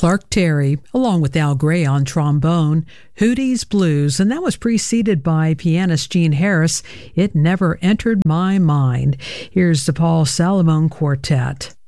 Clark Terry, along with Al Gray on trombone, Hootie's Blues, and that was preceded by pianist Gene Harris, It Never Entered My Mind. Here's the Paul Salamone Quartet.